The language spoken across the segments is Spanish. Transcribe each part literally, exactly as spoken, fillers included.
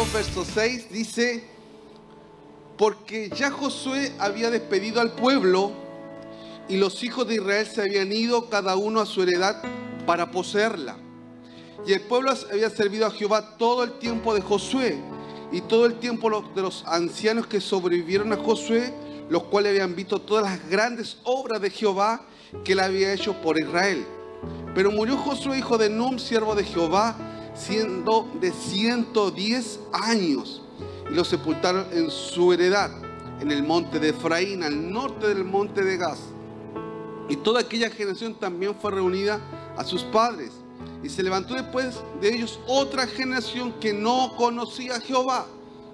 dos, verso seis, dice: porque ya Josué había despedido al pueblo y los hijos de Israel se habían ido cada uno a su heredad para poseerla. Y el pueblo había servido a Jehová todo el tiempo de Josué y todo el tiempo de los ancianos que sobrevivieron a Josué, los cuales habían visto todas las grandes obras de Jehová que él había hecho por Israel. Pero murió Josué, hijo de Nun, siervo de Jehová, siendo de ciento diez años, y lo sepultaron en su heredad, en el monte de Efraín, al norte del monte de Gaz. Y toda aquella generación también fue reunida a sus padres. Y se levantó después de ellos otra generación que no conocía a Jehová,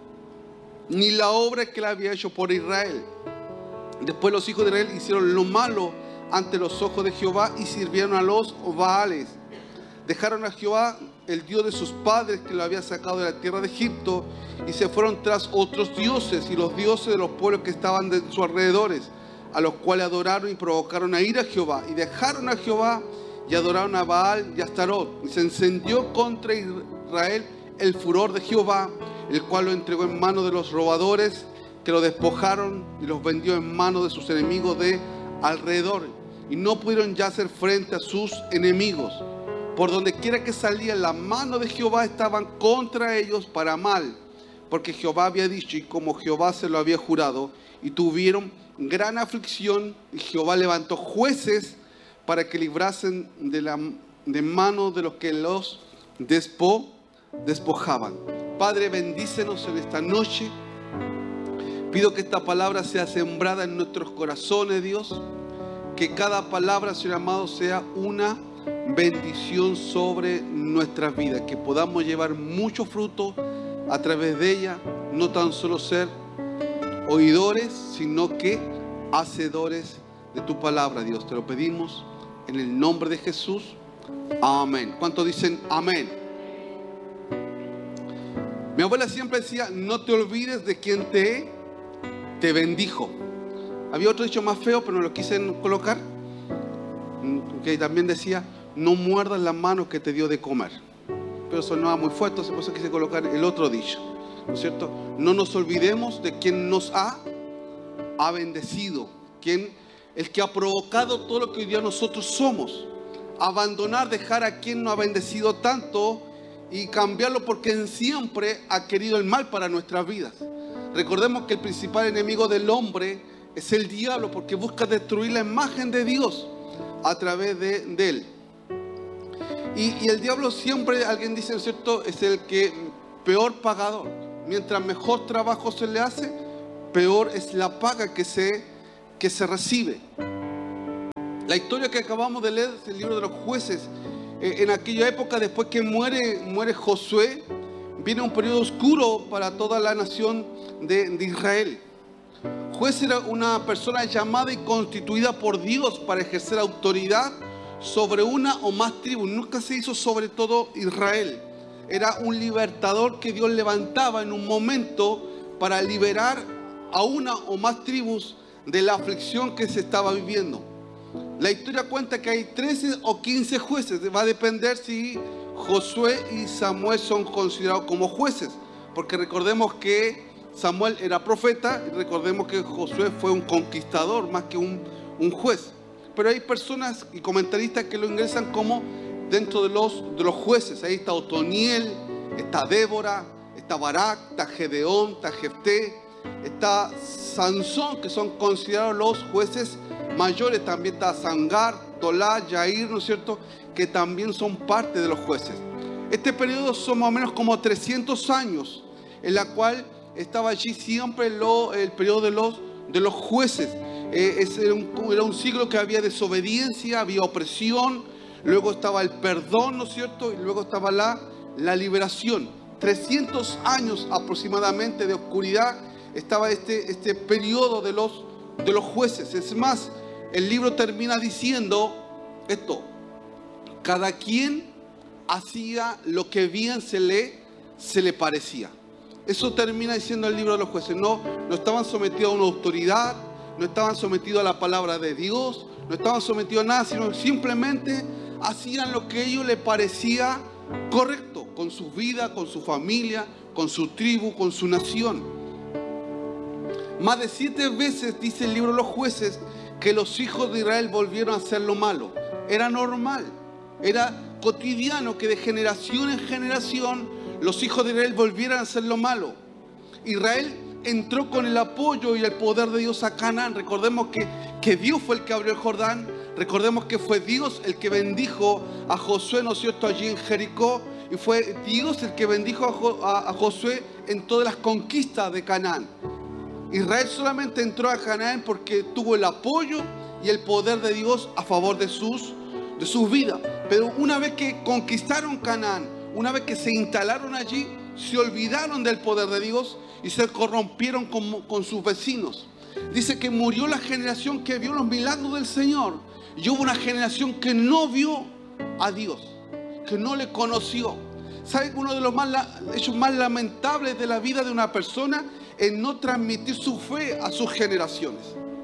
ni la obra que él había hecho por Israel. Después los hijos de Israel hicieron lo malo ante los ojos de Jehová y sirvieron a los Baales. Dejaron a Jehová, el Dios de sus padres, que lo había sacado de la tierra de Egipto, y se fueron tras otros dioses y los dioses de los pueblos que estaban de sus alrededores, a los cuales adoraron y provocaron a ir a Jehová. Y dejaron a Jehová y adoraron a Baal y a Astarot. Y se encendió contra Israel el furor de Jehová, el cual lo entregó en manos de los robadores, que lo despojaron y los vendió en manos de sus enemigos de alrededor. Y no pudieron ya hacer frente a sus enemigos. Por donde quiera que salían, la mano de Jehová estaban contra ellos para mal, porque Jehová había dicho y como Jehová se lo había jurado, y tuvieron gran aflicción, y Jehová levantó jueces para que librasen de la de mano de los que los despo, despojaban. Padre, bendícenos en esta noche. Pido que esta palabra sea sembrada en nuestros corazones, Dios. Que cada palabra, Señor amado, sea una bendición sobre nuestras vidas. Que podamos llevar mucho fruto a través de ella. No tan solo ser oidores, sino que hacedores de tu palabra, Dios. Te lo pedimos en el nombre de Jesús. Amén. ¿Cuántos dicen amén? Mi abuela siempre decía: no te olvides de quien te, te bendijo. Había otro dicho más feo, pero no lo quise colocar, que también decía: no muerdas la mano que te dio de comer. Pero sonaba muy fuerte, por eso quise colocar el otro dicho, ¿no es cierto? No nos olvidemos de quien nos ha, ha bendecido, quien, el que ha provocado todo lo que hoy día nosotros somos. Abandonar, dejar a quien nos ha bendecido tanto y cambiarlo porque en siempre ha querido el mal para nuestras vidas. Recordemos que el principal enemigo del hombre es el diablo, porque busca destruir la imagen de Dios a través de, de él. Y, y el diablo siempre, alguien dice, ¿no es cierto?, es el que peor pagador. Mientras mejor trabajo se le hace, peor es la paga que se, que se recibe. La historia que acabamos de leer es el libro de los jueces. Eh, en aquella época, después que muere, muere Josué, viene un periodo oscuro para toda la nación de, de Israel. Juez era una persona llamada y constituida por Dios para ejercer autoridad sobre una o más tribus. Nunca se hizo sobre todo Israel. Era un libertador que Dios levantaba en un momento para liberar a una o más tribus de la aflicción que se estaba viviendo. La historia cuenta que hay trece o quince jueces. Va a depender si Josué y Samuel son considerados como jueces, porque recordemos que Samuel era profeta y recordemos que Josué fue un conquistador más que un, un juez. Pero hay personas y comentaristas que lo ingresan como dentro de los, de los jueces. Ahí está Otoniel, está Débora, está Barak, está Gedeón, está Jefté, está Sansón, que son considerados los jueces mayores. También está Sangar, Tolá, Yair, ¿no es cierto?, que también son parte de los jueces. Este periodo son más o menos como trescientos años, en la cual estaba allí siempre lo, el periodo de los, de los jueces. Eh, es, era, un, era un siglo que había desobediencia, había opresión, luego estaba el perdón, ¿no es cierto?, y luego estaba la, la liberación. trescientos años aproximadamente de oscuridad estaba este, este periodo de los, de los jueces. Es más, el libro termina diciendo esto: cada quien hacía lo que bien se le, se le parecía. Eso termina diciendo el libro de los jueces. No, no estaban sometidos a una autoridad, no estaban sometidos a la palabra de Dios, no estaban sometidos a nada, sino simplemente hacían lo que a ellos les parecía correcto, con su vida, con su familia, con su tribu, con su nación. Más de siete veces dice el libro de los Jueces que los hijos de Israel volvieron a hacer lo malo. Era normal, era cotidiano que de generación en generación los hijos de Israel volvieran a hacer lo malo. Israel entró con el apoyo y el poder de Dios a Canaán. Recordemos que, que Dios fue el que abrió el Jordán. Recordemos que fue Dios el que bendijo a Josué, ¿no es cierto?, allí en Jericó. Y fue Dios el que bendijo a, Jo, a, a Josué en todas las conquistas de Canaán. Israel solamente entró a Canaán porque tuvo el apoyo y el poder de Dios a favor de sus, de sus vidas. Pero una vez que conquistaron Canaán, una vez que se instalaron allí, se olvidaron del poder de Dios y se corrompieron con, con sus vecinos. Dice que murió la generación que vio los milagros del Señor y hubo una generación que no vio a Dios, que no le conoció. ¿Sabe que uno de los más, hechos más lamentables de la vida de una persona es no transmitir su fe a sus generaciones?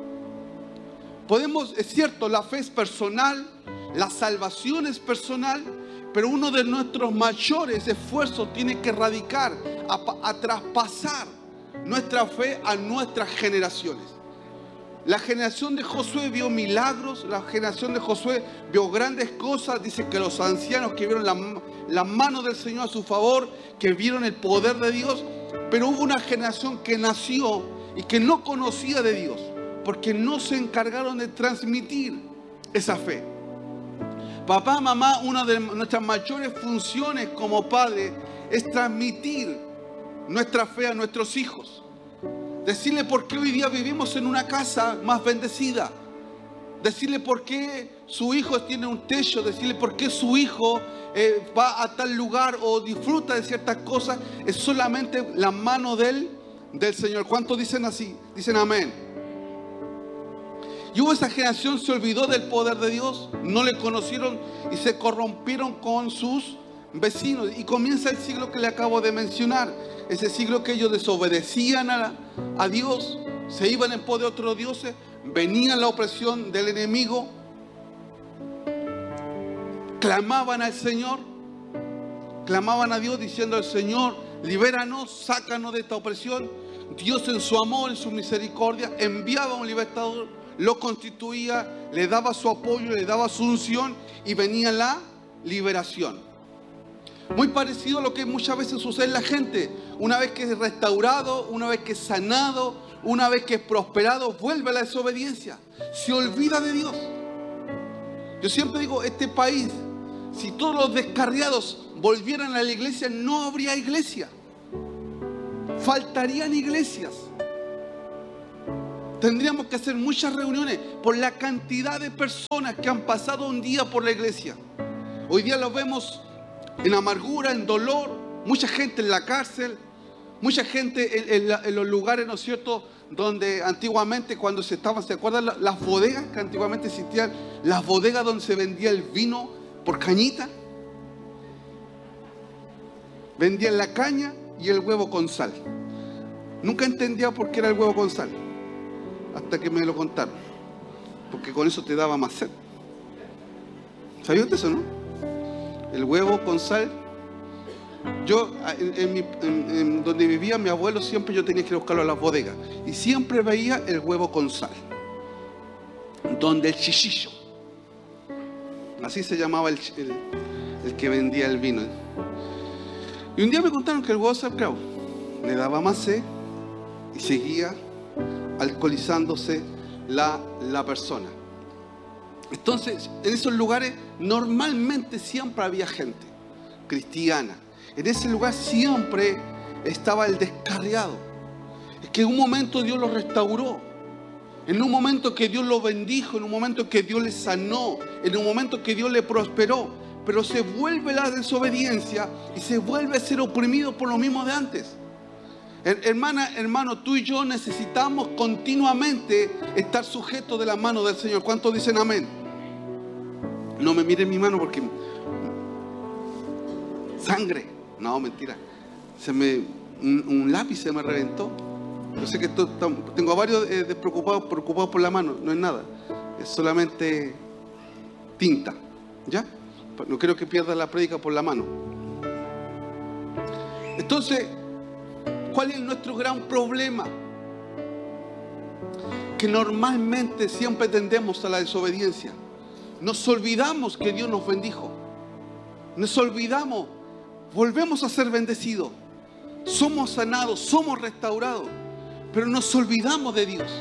Podemos, es cierto, la fe es personal, la salvación es personal, pero uno de nuestros mayores esfuerzos tiene que radicar a, a traspasar nuestra fe a nuestras generaciones. La generación de Josué vio milagros, la generación de Josué vio grandes cosas. Dice que los ancianos que vieron la, la mano del Señor a su favor, que vieron el poder de Dios, pero hubo una generación que nació y que no conocía de Dios, porque no se encargaron de transmitir esa fe. Papá, mamá, una de nuestras mayores funciones como padre es transmitir nuestra fe a nuestros hijos. Decirle por qué hoy día vivimos en una casa más bendecida. Decirle por qué su hijo tiene un techo. Decirle por qué su hijo eh, va a tal lugar o disfruta de ciertas cosas. Es solamente la mano del, del Señor. ¿Cuántos dicen así? Dicen amén. Y hubo esa generación, se olvidó del poder de Dios, no le conocieron y se corrompieron con sus vecinos. Y comienza el siglo que le acabo de mencionar. Ese siglo que ellos desobedecían a, a Dios, se iban en pos de otros dioses, venía la opresión del enemigo, clamaban al Señor, clamaban a Dios diciendo al Señor, libéranos, sácanos de esta opresión. Dios en su amor, en su misericordia, enviaba un libertador, lo constituía, le daba su apoyo, le daba su unción y venía la liberación. Muy parecido a lo que muchas veces sucede en la gente. Una vez que es restaurado, una vez que es sanado, una vez que es prosperado, vuelve a la desobediencia. Se olvida de Dios. Yo siempre digo, este país, si todos los descarriados volvieran a la iglesia, no habría iglesia. Faltarían iglesias. Tendríamos que hacer muchas reuniones por la cantidad de personas que han pasado un día por la iglesia. Hoy día los vemos en amargura, en dolor, mucha gente en la cárcel, mucha gente en, en, en los lugares, ¿no es cierto?, donde antiguamente cuando se estaban, ¿se acuerdan las bodegas que antiguamente existían? Las bodegas donde se vendía el vino por cañita. Vendían la caña y el huevo con sal. Nunca entendía por qué era el huevo con sal, hasta que me lo contaron, porque con eso te daba más sed. ¿Sabías de eso, no? El huevo con sal. Yo, en, en, mi, en, en donde vivía mi abuelo, siempre yo tenía que ir a buscarlo a las bodegas. Y siempre veía el huevo con sal. Donde el chichillo. Así se llamaba el, el, el que vendía el vino. Y un día me contaron que el huevo con sal, claro, le daba más sed y seguía alcoholizándose la, la persona. Entonces, en esos lugares normalmente siempre había gente cristiana. En ese lugar siempre estaba el descarriado. Es que en un momento Dios lo restauró. En un momento que Dios lo bendijo. En un momento que Dios le sanó. En un momento que Dios le prosperó. Pero se vuelve la desobediencia y se vuelve a ser oprimido por lo mismo de antes. Hermana, hermano, tú y yo necesitamos continuamente estar sujetos de la mano del Señor. ¿Cuántos dicen amén? No me miren mi mano porque sangre. No, mentira. Se me, un, un lápiz se me reventó. Yo sé que esto, tengo a varios eh, despreocupados, preocupados por la mano. No es nada. Es solamente tinta. ¿Ya? No quiero que pierda la prédica por la mano. Entonces, ¿Cuál es nuestro gran problema? Que normalmente siempre tendemos a la desobediencia. Nos olvidamos que Dios nos bendijo. Nos olvidamos, volvemos a ser bendecidos. Somos sanados, somos restaurados, pero nos olvidamos de Dios.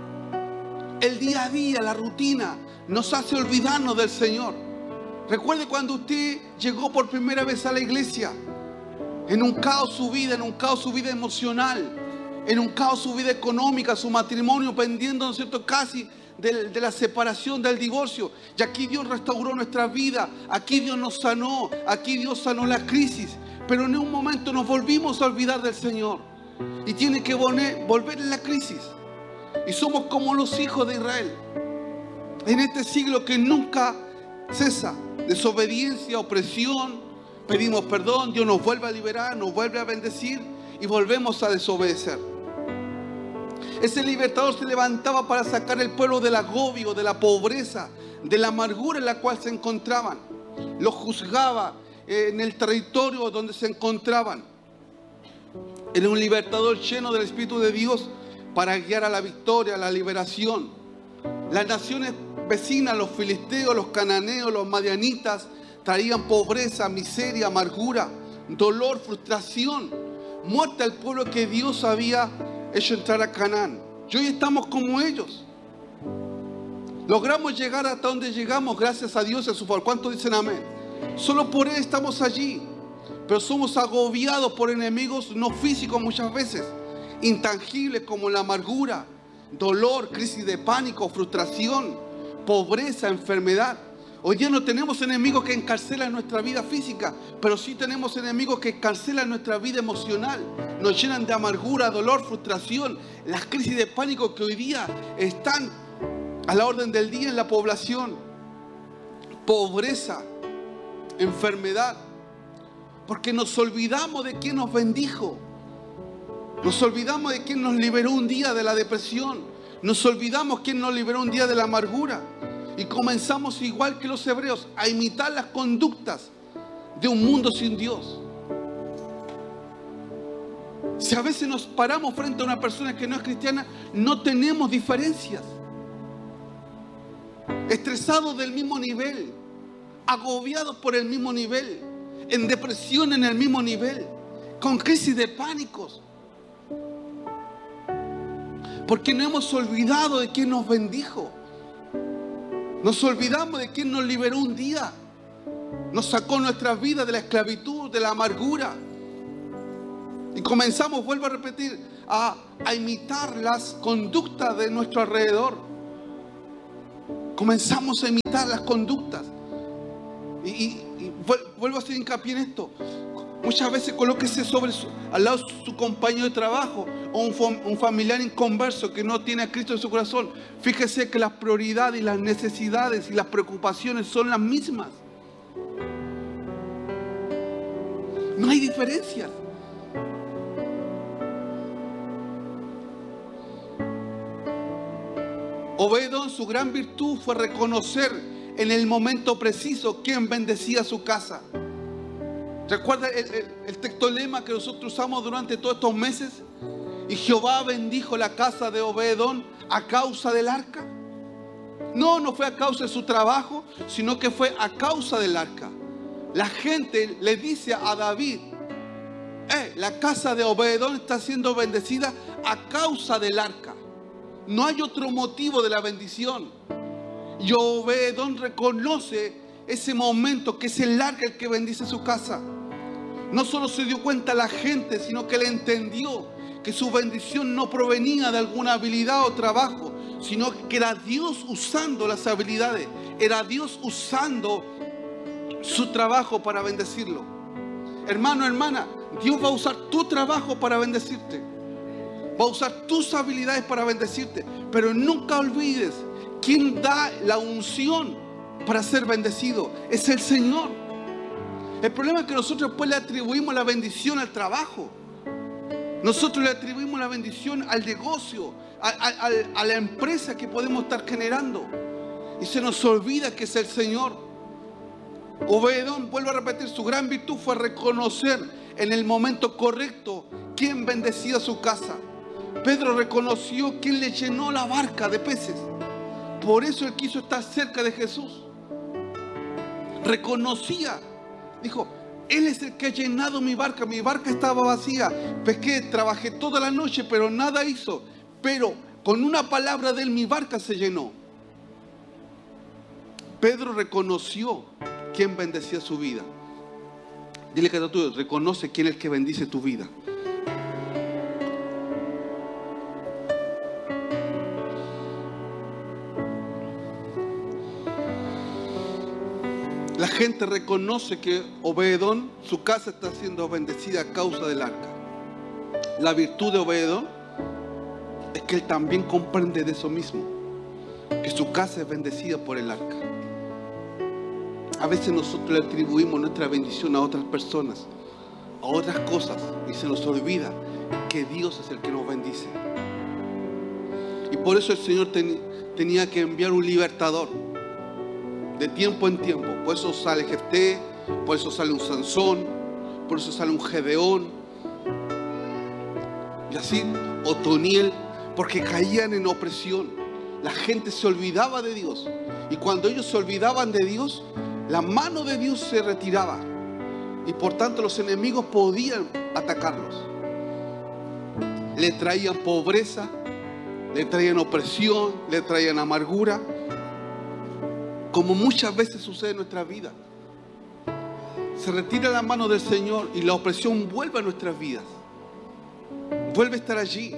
El día a día, la rutina, nos hace olvidarnos del Señor. Recuerde cuando usted llegó por primera vez a la iglesia, en un caos su vida, en un caos su vida emocional, en un caos su vida económica, su matrimonio pendiendo, ¿no es cierto?, casi de, de la separación, del divorcio. Y aquí Dios restauró nuestra vida, aquí Dios nos sanó, aquí Dios sanó la crisis. Pero en un momento nos volvimos a olvidar del Señor. Y tiene que volver, volver en la crisis. Y somos como los hijos de Israel. En este siglo que nunca cesa. Desobediencia, opresión. Pedimos perdón, Dios nos vuelve a liberar, nos vuelve a bendecir. Y volvemos a desobedecer. Ese libertador se levantaba para sacar al pueblo del agobio, de la pobreza, de la amargura en la cual se encontraban. Los juzgaba en el territorio donde se encontraban. Era un libertador lleno del Espíritu de Dios para guiar a la victoria, a la liberación. Las naciones vecinas, los filisteos, los cananeos, los madianitas, traían pobreza, miseria, amargura, dolor, frustración, muerte al pueblo que Dios había hecho entrar a Canaán. Y hoy estamos como ellos. Logramos llegar hasta donde llegamos gracias a Dios y a su favor. ¿Cuántos dicen amén? Solo por Él estamos allí. Pero somos agobiados por enemigos no físicos muchas veces, intangibles como la amargura, dolor, crisis de pánico, frustración, pobreza, enfermedad. Hoy día no tenemos enemigos que encarcelan nuestra vida física, pero sí tenemos enemigos que encarcelan nuestra vida emocional. Nos llenan de amargura, dolor, frustración. Las crisis de pánico que hoy día están a la orden del día en la población. Pobreza, enfermedad. Porque nos olvidamos de quién nos bendijo. Nos olvidamos de quién nos liberó un día de la depresión. Nos olvidamos quién nos liberó un día de la amargura. Y comenzamos igual que los hebreos a imitar las conductas de un mundo sin Dios. Si a veces nos paramos frente a una persona que no es cristiana, no tenemos diferencias. Estresados del mismo nivel, agobiados por el mismo nivel, en depresión en el mismo nivel, con crisis de pánicos. Porque no hemos olvidado de quién nos bendijo. Nos olvidamos de quién nos liberó un día. Nos sacó nuestras vidas de la esclavitud, de la amargura. Y comenzamos, vuelvo a repetir, a, a imitar las conductas de nuestro alrededor. Comenzamos a imitar las conductas. Y, y, y vuelvo a hacer hincapié en esto. Muchas veces colóquese sobre su, al lado de su compañero de trabajo o un, un familiar inconverso que no tiene a Cristo en su corazón. Fíjese que las prioridades y las necesidades y las preocupaciones son las mismas. No hay diferencias. Obed-edom, su gran virtud fue reconocer en el momento preciso quién bendecía su casa. ¿Recuerda el, el, el texto lema que nosotros usamos durante todos estos meses? Y Jehová bendijo la casa de Obed-edom a causa del arca. No, no fue a causa de su trabajo, sino que fue a causa del arca. La gente le dice a David, eh, la casa de Obed-edom está siendo bendecida a causa del arca. No hay otro motivo de la bendición. Y Obed-edom reconoce ese momento que es el arca el que bendice su casa. No solo se dio cuenta la gente, sino que él entendió que su bendición no provenía de alguna habilidad o trabajo, sino que era Dios usando las habilidades, era Dios usando su trabajo para bendecirlo. Hermano, hermana, Dios va a usar tu trabajo para bendecirte. Va a usar tus habilidades para bendecirte. Pero nunca olvides quién da la unción para ser bendecido. Es el Señor. El problema es que nosotros después le atribuimos la bendición al trabajo. Nosotros le atribuimos la bendición al negocio, a, a, a la empresa que podemos estar generando. Y se nos olvida que es el Señor. Obededón, vuelvo a repetir, su gran virtud fue reconocer en el momento correcto quién bendecía su casa. Pedro reconoció quién le llenó la barca de peces. Por eso él quiso estar cerca de Jesús. Reconocía, dijo, Él es el que ha llenado mi barca. Mi barca estaba vacía. Pesqué, trabajé toda la noche, pero nada hizo. Pero con una palabra de Él mi barca se llenó. Pedro reconoció quién bendecía su vida. Dile que tú reconoce quién es el que bendice tu vida. La gente reconoce que Obededón, su casa está siendo bendecida a causa del arca. La virtud de Obededón es que él también comprende de eso mismo, que su casa es bendecida por el arca. A veces nosotros le atribuimos nuestra bendición a otras personas, a otras cosas, y se nos olvida que Dios es el que nos bendice. Y por eso el Señor ten, tenía que enviar un libertador de tiempo en tiempo. Por eso sale Jefté, por eso sale un Sansón, por eso sale un Gedeón, y así Otoniel, porque caían en opresión. La gente se olvidaba de Dios, y cuando ellos se olvidaban de Dios, la mano de Dios se retiraba, y por tanto los enemigos podían atacarlos. Le traían pobreza, le traían opresión, le traían amargura, como muchas veces sucede en nuestra vida. Se retira la mano del Señor y la opresión vuelve a nuestras vidas, vuelve a estar allí.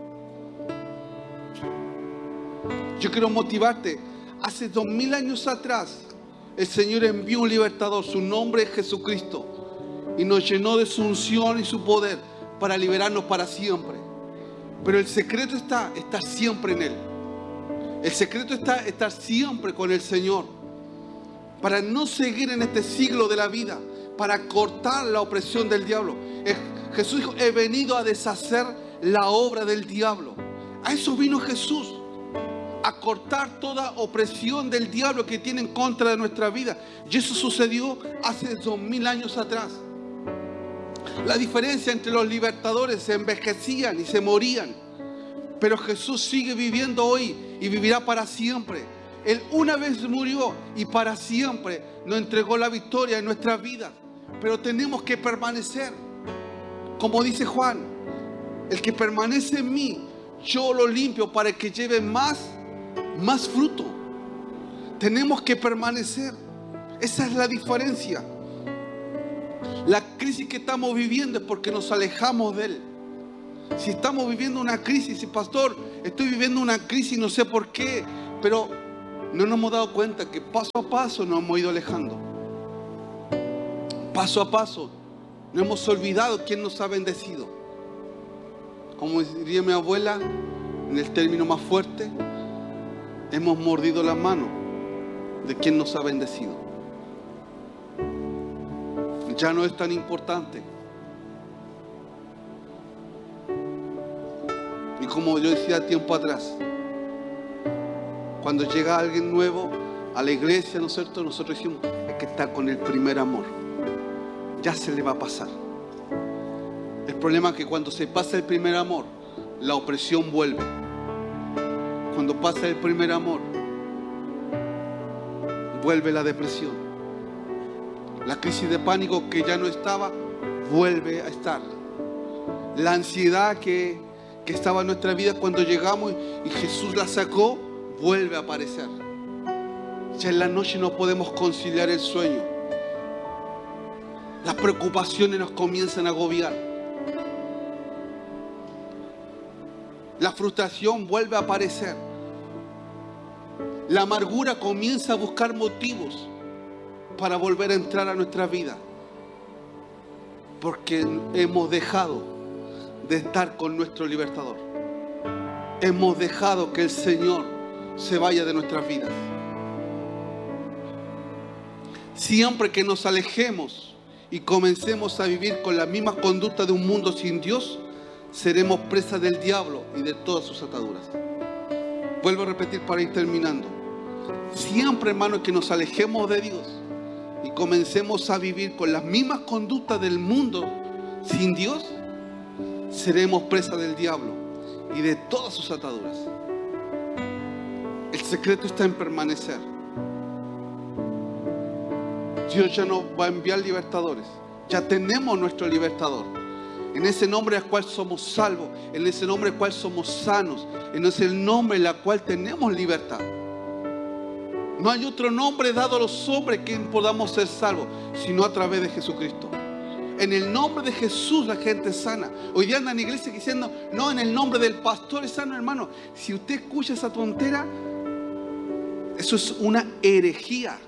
Yo quiero motivarte. Hace dos mil años atrás el Señor envió un libertador, su nombre es Jesucristo, y nos llenó de su unción y su poder para liberarnos para siempre. Pero el secreto está estar siempre en Él. El secreto está estar siempre con el Señor, para no seguir en este siglo de la vida, para cortar la opresión del diablo. Jesús dijo, he venido a deshacer la obra del diablo. A eso vino Jesús, a cortar toda opresión del diablo que tiene en contra de nuestra vida. Y eso sucedió hace dos mil años atrás. La diferencia entre los libertadores, se envejecían y se morían, pero Jesús sigue viviendo hoy y vivirá para siempre. Él una vez murió y para siempre nos entregó la victoria en nuestras vidas. Pero tenemos que permanecer. Como dice Juan, el que permanece en mí, yo lo limpio para que lleve más, más fruto. Tenemos que permanecer. Esa es la diferencia. La crisis que estamos viviendo es porque nos alejamos de Él. Si estamos viviendo una crisis, y pastor, estoy viviendo una crisis, no sé por qué, pero no nos hemos dado cuenta que paso a paso nos hemos ido alejando. Paso a paso nos hemos olvidado quién nos ha bendecido. Como diría mi abuela, en el término más fuerte, hemos mordido la mano de quien nos ha bendecido. Ya no es tan importante. Y como yo decía tiempo atrás, cuando llega alguien nuevo a la iglesia, ¿no es cierto? Nosotros decimos, es que está con el primer amor. Ya se le va a pasar. El problema es que cuando se pasa el primer amor, la opresión vuelve. Cuando pasa el primer amor, vuelve la depresión. La crisis de pánico que ya no estaba, vuelve a estar. La ansiedad que, que estaba en nuestra vida cuando llegamos y Jesús la sacó, vuelve a aparecer. Ya en la noche no podemos conciliar el sueño. Las preocupaciones nos comienzan a agobiar. La frustración vuelve a aparecer. La amargura comienza a buscar motivos para volver a entrar a nuestra vida, porque hemos dejado de estar con nuestro libertador. Hemos dejado que el Señor se vaya de nuestras vidas. Siempre que nos alejemos y comencemos a vivir con la misma conducta de un mundo sin Dios, seremos presas del diablo y de todas sus ataduras. Vuelvo a repetir para ir terminando. Siempre, hermanos, que nos alejemos de Dios y comencemos a vivir con las mismas conductas del mundo sin Dios, seremos presa del diablo y de todas sus ataduras. El secreto está en permanecer. Dios ya nos va a enviar libertadores. Ya tenemos nuestro libertador. En ese nombre al cual somos salvos, en ese nombre al cual somos sanos, en ese nombre en el cual tenemos libertad. No hay otro nombre dado a los hombres que podamos ser salvos, sino a través de Jesucristo. En el nombre de Jesús la gente es sana. Hoy día andan en la iglesia diciendo, no, en el nombre del pastor es sano, hermano. Si usted escucha esa tontera, eso es una herejía.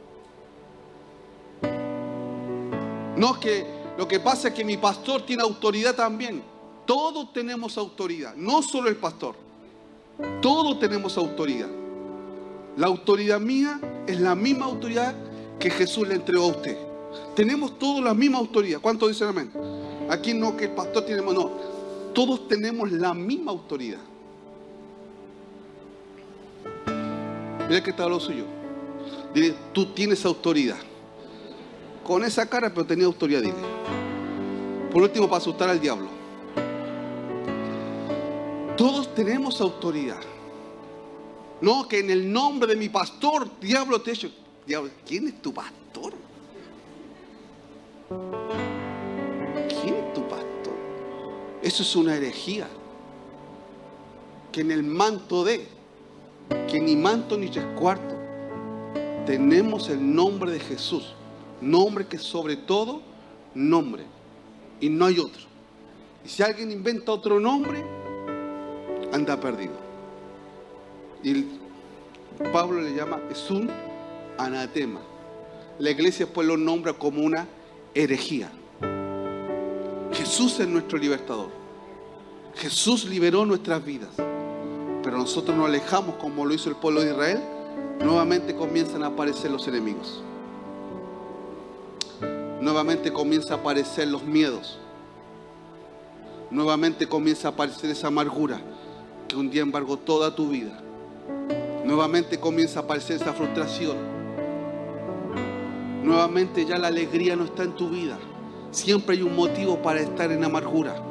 No, que lo que pasa es que mi pastor tiene autoridad también. Todos tenemos autoridad, no solo el pastor. Todos tenemos autoridad. La autoridad mía es la misma autoridad que Jesús le entregó a usted. Tenemos todos la misma autoridad. ¿Cuántos dicen amén? Aquí no que el pastor tiene, no. Todos tenemos la misma autoridad. Mira que está lo suyo. Dile, tú tienes autoridad. Con esa cara, pero tenía autoridad, dile. Por último, para asustar al diablo. Todos tenemos autoridad. No, que en el nombre de mi pastor, diablo te he hecho. Diablo, ¿quién es tu pastor? ¿Quién es tu pastor? Eso es una herejía. Que en el manto de, que ni manto ni tres cuartos, tenemos el nombre de Jesús. Nombre que sobre todo nombre. Y no hay otro. Y si alguien inventa otro nombre, anda perdido. Y Pablo le llama, es un anatema. La iglesia después lo nombra como una herejía. Jesús es nuestro libertador. Jesús liberó nuestras vidas. Pero nosotros nos alejamos como lo hizo el pueblo de Israel. Nuevamente comienzan a aparecer los enemigos. Nuevamente comienza a aparecer los miedos. Nuevamente comienza a aparecer esa amargura que un día embargó toda tu vida. Nuevamente comienza a aparecer esa frustración. Nuevamente ya la alegría no está en tu vida. Siempre hay un motivo para estar en amargura.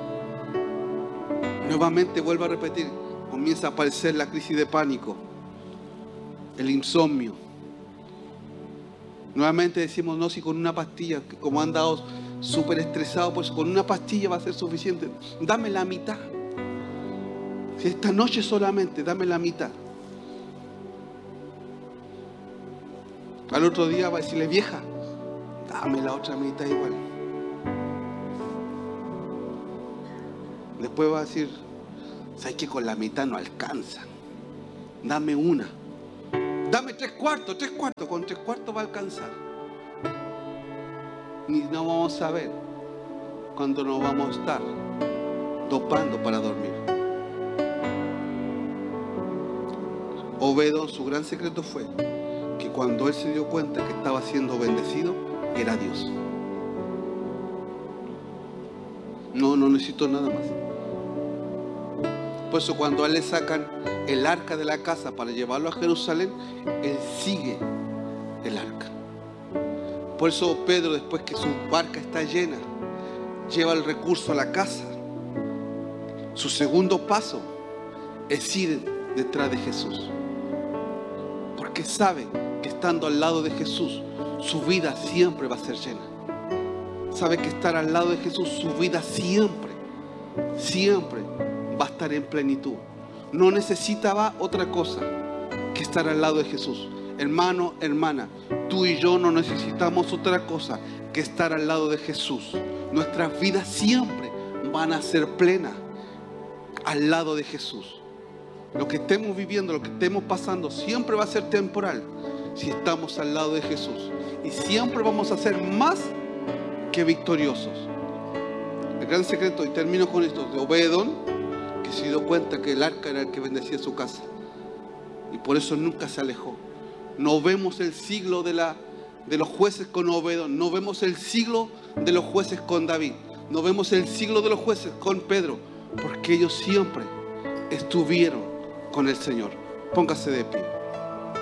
Nuevamente vuelvo a repetir, comienza a aparecer la crisis de pánico, el insomnio. Nuevamente decimos, no, si con una pastilla, como han dado súper estresados, pues con una pastilla va a ser suficiente. Dame la mitad. Si esta noche solamente, dame la mitad. Al otro día va a decirle, vieja, dame la otra mitad igual. Después va a decir, sabes que con la mitad no alcanza. Dame una. Dame tres cuartos, tres cuartos. Con tres cuartos va a alcanzar. Ni no vamos a ver cuando nos vamos a estar dopando para dormir. Obedón, su gran secreto fue que cuando él se dio cuenta que estaba siendo bendecido, era Dios. No, no necesitó nada más. Por eso cuando a él le sacan el arca de la casa para llevarlo a Jerusalén, él sigue el arca. Por eso Pedro, después que su barca está llena, lleva el recurso a la casa. Su segundo paso es ir detrás de Jesús. Porque sabe que estando al lado de Jesús, su vida siempre va a ser llena. Sabe que estar al lado de Jesús, su vida siempre, siempre va a estar en plenitud. No necesitaba otra cosa que estar al lado de Jesús. Hermano, hermana, tú y yo no necesitamos otra cosa que estar al lado de Jesús. Nuestras vidas siempre van a ser plenas al lado de Jesús. Lo que estemos viviendo, lo que estemos pasando, siempre va a ser temporal si estamos al lado de Jesús. Y siempre vamos a ser más que victoriosos. El gran secreto, y termino con esto, de Obedón, que se dio cuenta que el arca era el que bendecía su casa. Y por eso nunca se alejó. No vemos el siglo de, la, de los jueces con Obedón. No vemos el siglo de los jueces con David. No vemos el siglo de los jueces con Pedro. Porque ellos siempre estuvieron con el Señor. Póngase de pie.